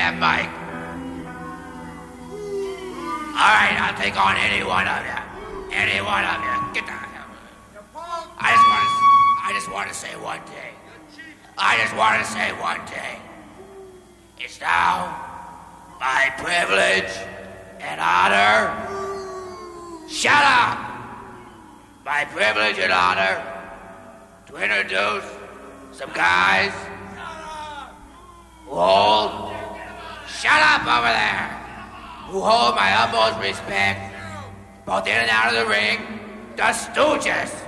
that mic. All right, I'll take on any one of you. Any one of you. Get down here. I just want to say one thing. I just want to say one thing. It's now my privilege and honor. Shut up! My privilege and honor to introduce some guys who hold. Shut up over there! Who hold my utmost respect, both in and out of the ring. The Stooges.